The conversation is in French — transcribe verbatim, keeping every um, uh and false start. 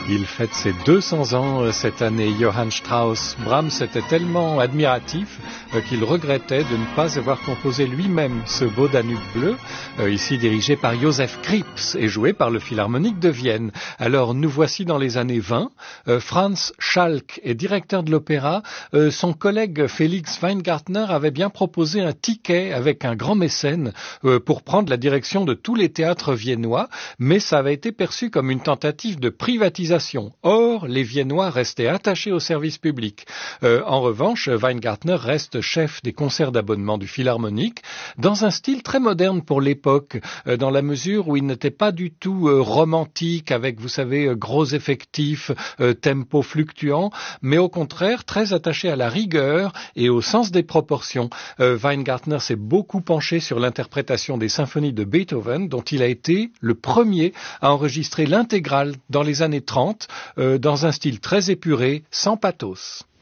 Il fête ses deux cents ans cette année, Johann Strauss. Brahms était tellement admiratif qu'il regrettait de ne pas avoir composé lui-même ce beau Danube bleu, ici dirigé par Joseph Krips et joué par le Philharmonique de Vienne. Alors nous voici dans les années vingt. Franz Schalk est directeur de l'opéra. Son collègue Félix Weingartner avait bien proposé un ticket avec un grand mécène pour prendre la direction de tous les théâtres viennois, mais ça avait été perçu comme une tentative de privatisation. Or, les Viennois restaient attachés au service public. Euh, en revanche, Weingartner reste chef des concerts d'abonnement du Philharmonique dans un style très moderne pour l'époque, euh, dans la mesure où il n'était pas du tout euh, romantique avec, vous savez, euh, gros effectifs, euh, tempo fluctuant, mais au contraire très attaché à la rigueur et au sens des proportions. Euh, Weingartner s'est beaucoup penché sur l'interprétation des symphonies de Beethoven, dont il a été le premier à enregistrer l'intégrale dans les années trente, Euh, dans un style très épuré, sans pathos.